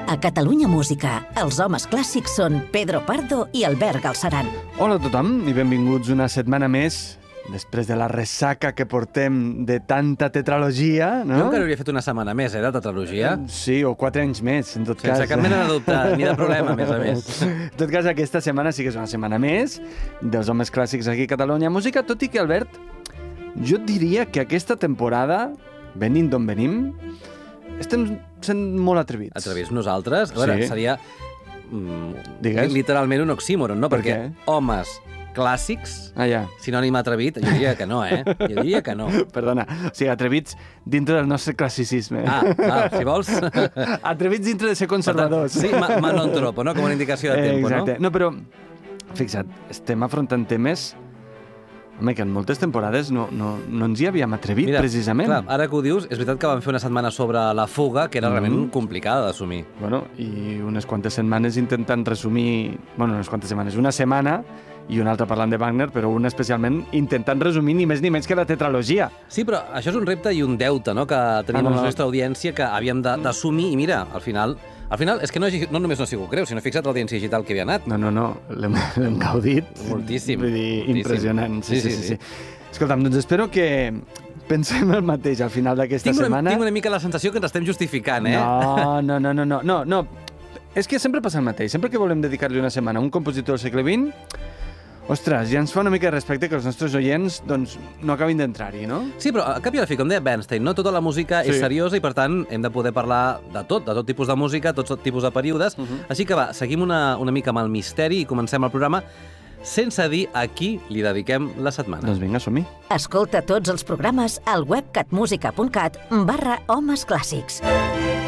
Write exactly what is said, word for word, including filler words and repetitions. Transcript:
A Catalunya Música, els homes clàssics són Pedro Pardo i Albert Galceran. Hola a tothom i benvinguts una setmana més, després de la ressaca que portem de tanta tetralogia, no? Jo encara hauria fet una setmana més, eh, de tetralogia. Sí, o quatre anys més, en tot Sense cas. Sense cap mena de dubte, ni de problema, a més a més. En tot cas, aquesta setmana sí que és una setmana més dels homes clàssics aquí a Catalunya Música, tot i que, Albert, jo et diria que aquesta temporada, venint d'on venim, estem sent molt atrevits. Atrevits nosaltres? A veure, Sí. seria mm, Digues. literalment un oxímoron, no? Per Perquè què? homes clàssics, Ah, ja. sinònim atrevit, jo diria que no, eh? Jo diria que no. Perdona, o sigui, atrevits dintre del nostre classicisme. Ah, ah, si vols... Atrevits dintre de ser conservadors. Sí, ma, ma non tropo, no? Com una indicació de tempo, Exacte. no? No, però, fixa't, estem afrontant temes home, que en moltes temporades no, no, no ens hi havíem atrevit, Mira, precisament. clar, ara que ho dius, és veritat que vam fer una setmana sobre la fuga, que era Mhm. realment complicada d'assumir. Bueno, i unes quantes setmanes intentant resumir... Bueno, unes quantes setmanes, una setmana i una altra parlant de Wagner, però una especialment intentant resumir ni més ni menys que la tetralogia. Sí, però això és un repte i un deute, no?, que tenim Ah, no, amb la no. nostra audiència, que havíem de- d'assumir, i mira, al final... Al final, és que no, no només no ha sigut greu, sinó fixa't l'audiència digital que havia anat. No, no, no, l'hem l'hem gaudit. Moltíssim, Vull dir, moltíssim. impressionant. Sí, sí, Sí, sí. sí, sí, sí. Escolta'm, doncs espero que pensem el mateix al final d'aquesta Tinc una, setmana. tinc una mica la sensació que ens estem justificant, eh? No, no, no, no, no, no, no. És que sempre passa el mateix. Sempre que volem dedicar-li una setmana a un compositor del segle vint, ostres, ja ens fa una mica de respecte que els nostres oients doncs, no acabin d'entrar-hi, no? Sí, però a cap i a la fi, com deia Bernstein, no tota la música Sí. és seriosa i, per tant, hem de poder parlar de tot, de tot tipus de música, tots tipus de períodes. Uh -huh. Així que va, seguim una, una mica amb el misteri i comencem el programa sense dir a qui li dediquem la setmana. Doncs vinga, som-hi. Escolta tots els programes al web catmusica punt cat barra homes clàssics.